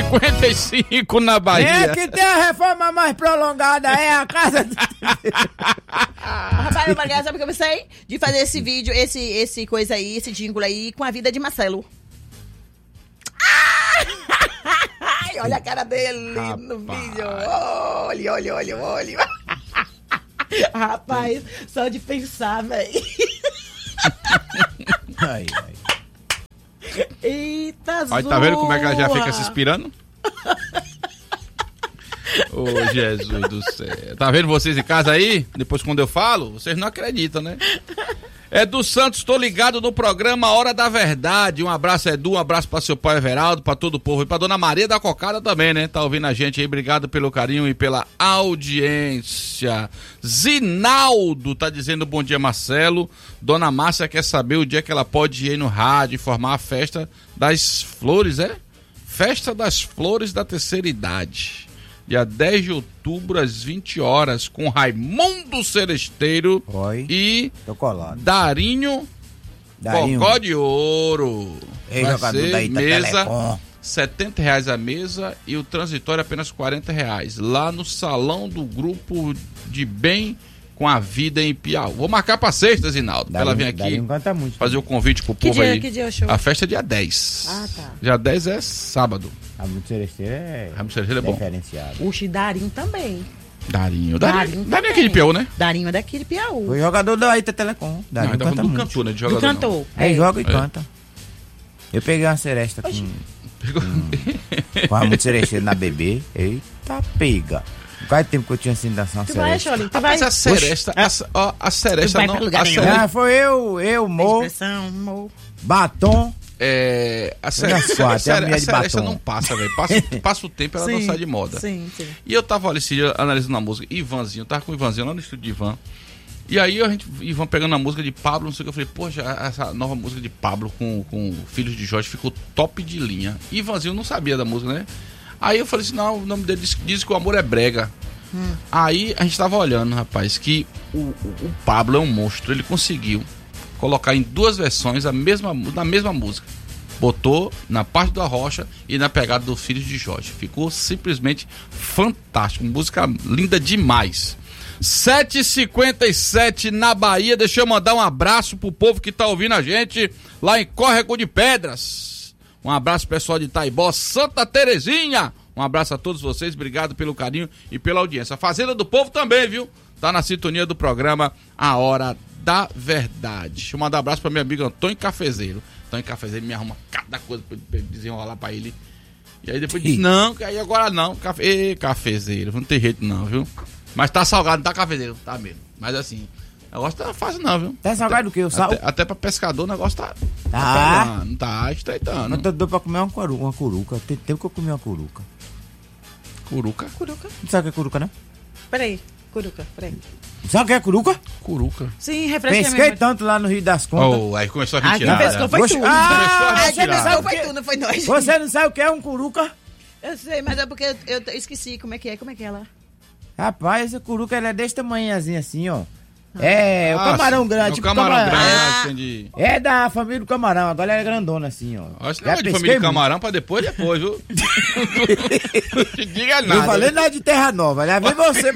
7h55 na Bahia. É que tem a reforma mais prolongada, é a casa... Rapaz, Maria, sabe o que eu pensei? De fazer esse vídeo, esse coisa aí, esse jingle aí, com a vida de Marcelo. Ai, olha a cara dele no vídeo. Olha. Rapaz, só de pensar, velho. Ai. Eita, zoa. Olha, tá vendo como é que ela já fica se inspirando? Ô, Jesus do céu. Tá vendo vocês em casa aí? Depois quando eu falo, vocês não acreditam, né? Edu Santos, tô ligado no programa Hora da Verdade. Um abraço, Edu, um abraço pra seu pai Everaldo, pra todo o povo e pra dona Maria da Cocada também, né? Tá ouvindo a gente aí, obrigado pelo carinho e pela audiência. Zinaldo tá dizendo bom dia, Marcelo. Dona Márcia quer saber o dia que ela pode ir no rádio e formar a festa das flores, é? Festa das Flores da Terceira Idade. Dia 10 de outubro, às 20 horas, com Raimundo Seresteiro. Oi. E Tô colado. Darinho Cocó de Ouro. Ei, vai jogador ser da mesa, Telecom. R$70 a mesa e o transitório apenas R$40. Lá no Salão do Grupo de Bem com a Vida em Piau. Vou marcar pra sexta, Zinaldo, pra ela vir aqui Canta muito, fazer o convite pro povo aí. Que dia é o show? A festa é dia 10. Ah, tá. Dia 10 é sábado. Raimundo Seresteiro é Raimundo Seresteiro é bom. diferenciado. Oxi, Darinho também. Darinho Darinho é aqui de Piau, né? Darinho é daqui de Piau. Foi jogador da Ita Telecom. Não, Darinho ainda canta do muito. cantor, né? De Do jogador. cantor. É, joga e canta. Eu peguei uma seresta com Raimundo Seresteiro na bebê. Eita, pega. Qual tempo que eu tinha assim dançar uma Tu vai, seresta? Cholinho, tu vai. Mas a seresta, a seresta Tu vai não... pra lugar a nenhum. seresta- Ah, foi eu, Mo, Expressão, amor. Batom. A seresta, Olha só, tem a mulher de seresta batom. não passa, velho. Passa o tempo, ela não sai de moda. Sim. E eu tava ali esse dia analisando a música, Ivanzinho, tava com o Ivanzinho lá no estúdio de Ivan. E aí Ivan pegando a música de Pablo, não sei o que, eu falei, poxa, essa nova música de Pablo com Filhos de Jorge ficou top de linha. E Ivanzinho não sabia da música, né? Aí eu falei assim, não, o nome dele diz que o amor é brega. Aí a gente tava olhando, rapaz, que o Pablo é um monstro, ele conseguiu colocar em duas versões na mesma música. Botou na parte da Rocha e na pegada dos Filhos de Jorge. Ficou simplesmente fantástico. Música linda demais. 7h57 na Bahia. Deixa eu mandar um abraço pro povo que tá ouvindo a gente lá em Córrego de Pedras. Um abraço pessoal de Itaibó, Santa Terezinha. Um abraço a todos vocês. Obrigado pelo carinho e pela audiência. A Fazenda do Povo também, viu? Tá na sintonia do programa A Hora da Verdade. Deixa eu mandar um abraço para meu amigo Antônio Cafezeiro. Antônio Cafezeiro me arruma cada coisa pra desenrolar pra ele. E aí depois diz, não, que aí agora não. Cafezeiro, não tem jeito não, viu? Mas tá salgado, não tá, Cafezeiro? Tá mesmo. Mas assim, o negócio tá fácil não, viu? Tá salgado do que? O sal? Até pra pescador o negócio tá Tá. tá estreitando. Mas tô doido pra comer uma curuca. Tem tempo que eu comi uma curuca. Curuca? Não sabe o que é curuca, né? Peraí, Curuca, peraí. Sabe o que é curuca? Curuca. Sim, refresca Pesquei mesmo. tanto lá no Rio das Contas. Oh, aí começou a Quem retirar. pescou foi tu. Começou a Quem retirar. pescou foi tu, não foi nós. Você não sabe o que é um curuca? Eu sei, mas é porque eu esqueci como é que é lá. Rapaz, essa curuca ela é desse tamanhozinho assim, ó. É, o Ah, camarão sim. grande. O tipo camarão camarão. grande, Ah, assim, de... é da família do camarão, agora ela é grandona assim, ó. Acho que Já não é de pesquei família de muito. camarão pra depois, viu? Não te diga nada. Não falei nada de Terra Nova, já vem você.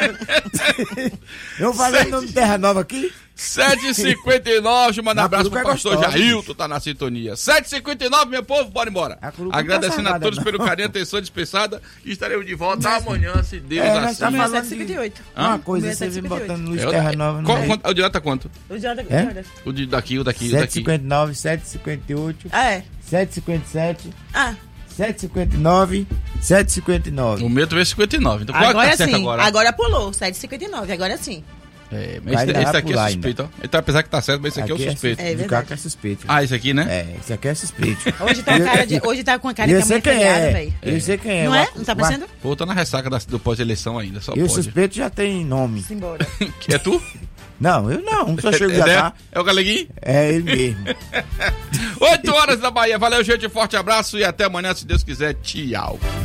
Eu falei o nome de Terra Nova aqui. 7h59, manda um abraço pro curuca é pastor gostosa, Jailton, tá na sintonia. 7h59, meu povo, bora embora. A curuca Agradecendo não tá a todos salgada, pelo não. carinho e atenção dispensada. E estaremos de volta amanhã, se Deus É, nós assim. tá falando 758. Uma coisa, Meu é você vem 758. botando luz É o Terra da- Nova. O de lá tá quanto? O dia da... É? O daqui. 759, 758, Ah, é? 757, Ah, 759, 759. O meu veio 59. Então qual é que agora tá certo sim. agora? Agora pulou, 759, agora sim. É, mas Vai esse dar aqui é pular suspeito, ó. Então, apesar que tá certo, mas esse aqui é o suspeito. É De cá verdade. que é suspeito. Ah, esse aqui, né? É, esse aqui é suspeito. Hoje tá com a cara E de eu sei quem é. Eu sei quem é. Não é? Não tá parecendo? Pô, tá na ressaca do pós-eleição ainda, só E o pode. suspeito já tem nome. Simbora. Que é tu? Não, eu não. Só chego já tá. É o Galeguinho? É ele mesmo. 8 horas da Bahia. Valeu, gente. Forte abraço e até amanhã, se Deus quiser. Tchau.